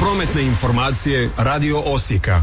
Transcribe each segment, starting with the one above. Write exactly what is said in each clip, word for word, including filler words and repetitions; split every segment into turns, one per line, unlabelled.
Prometne informacije Radio Osijeka.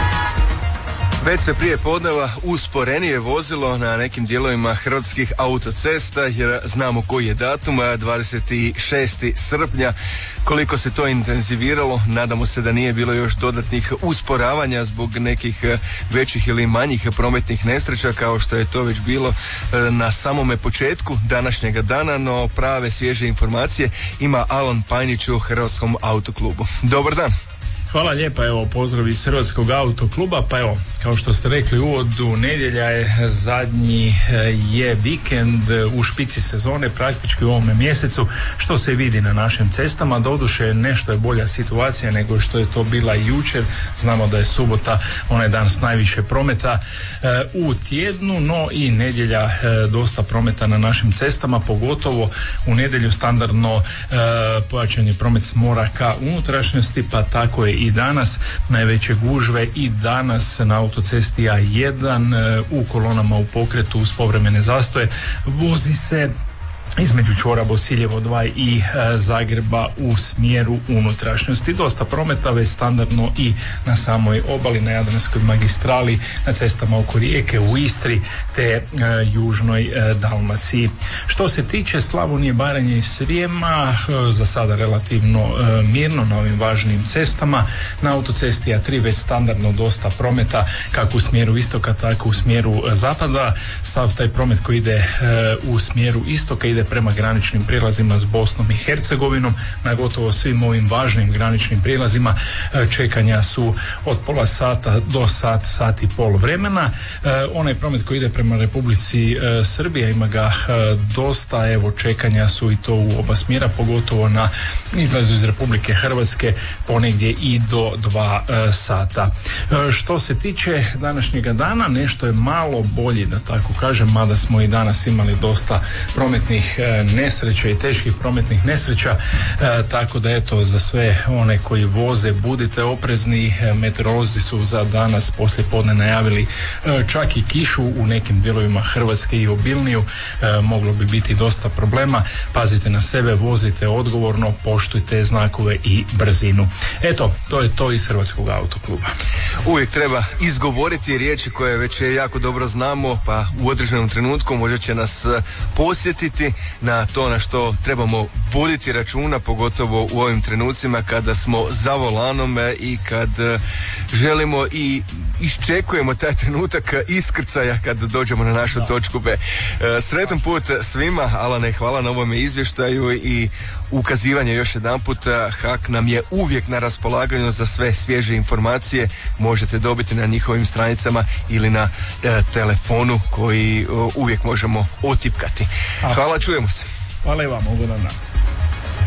Već se prije podneva usporenije vozilo na nekim dijelovima hrvatskih autocesta, jer znamo koji je datum, dvadeset šestog srpnja. Koliko se to intenziviralo, nadamo se da nije bilo još dodatnih usporavanja zbog nekih većih ili manjih prometnih nesreća, kao što je to već bilo na samome početku današnjega dana, no prave svježe informacije ima Alan Pajnić u Hrvatskom autoklubu. Dobar dan.
Hvala lijepa, evo pozdrav iz Hrvatskog autokluba. Pa evo, kao što ste rekli u uvodu, nedjelja je, zadnji je vikend u špici sezone praktički u ovome mjesecu, što se vidi na našim cestama. Doduše nešto je bolja situacija nego što je to bila jučer. Znamo da je subota onaj dan s najviše prometa e, u tjednu, no i nedjelja e, dosta prometa na našim cestama, pogotovo u nedjelju standardno e, pojačan je promet s mora ka unutrašnjosti, pa tako je i danas najveće gužve i danas na autocesti A jedan u kolonama u pokretu uz povremene zastoje. Vozi se između čvora Bosiljevo dva i e, Zagreba u smjeru unutrašnjosti. Dosta prometa već standardno i na samoj obali, na Jadranskoj magistrali, na cestama oko Rijeke, u Istri te e, južnoj e, Dalmaciji. Što se tiče Slavonije, Baranje i Srijema, e, za sada relativno e, mirno na ovim važnim cestama. Na autocesti A tri već standardno dosta prometa, kako u smjeru istoka, tako u smjeru e, zapada. Sav taj promet koji ide e, u smjeru istoka ide prema graničnim prijelazima s Bosnom i Hercegovinom. Na gotovo svim ovim važnim graničnim prijelazima čekanja su od pola sata do sat, sat i pol vremena. E, onaj promet koji ide prema Republici e, Srbija, ima ga e, dosta, evo čekanja su i to u oba smjera, pogotovo na izlazu iz Republike Hrvatske ponegdje i do dva e, sata. E, što se tiče današnjega dana, nešto je malo bolji, da tako kažem, mada smo i danas imali dosta prometnih nesreća i teških prometnih nesreća, e, tako da eto, za sve one koji voze budite oprezni. E, meteorolozi su za danas poslije podne najavili e, čak i kišu u nekim dijelovima Hrvatske i obilniju. E, moglo bi biti dosta problema. Pazite na sebe, vozite odgovorno, poštujte znakove i brzinu. Eto, to je to iz Hrvatskog autokluba.
Uvijek treba izgovoriti riječi koje već jako dobro znamo, pa u određenom trenutku možda će nas posjetiti na to na što trebamo voditi računa, pogotovo u ovim trenucima kada smo za volanom i kad želimo i iščekujemo taj trenutak iskrcaja kad dođemo na našu točku B. Sretan put svima, Alane, hvala na ovome izvještaju i ukazivanje još jedanput. H A K nam je uvijek na raspolaganju za sve svježe informacije, možete dobiti na njihovim stranicama ili na e, telefonu koji o, uvijek možemo otipkati. Hvala, čujemo se.
Hvala i vam, ugodan dan.